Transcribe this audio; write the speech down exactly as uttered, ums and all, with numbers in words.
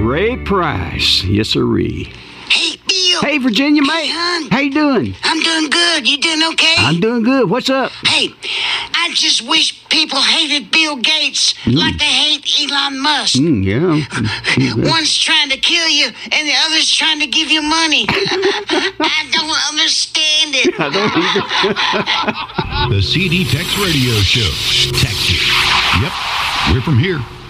Ray Price. Yes, sirree. Hey, Bill. Hey, Virginia, mate. Hey, hon. How you doing? I'm doing good. You doing okay? I'm doing good. What's up? Hey, I just wish people hated Bill Gates Mm. like they hate Elon Musk. Mm, yeah. One's trying to kill you, and the other's trying to give you money. I don't understand it. I don't either. The C D Tex Radio Show. Texas. Yep, we're from here.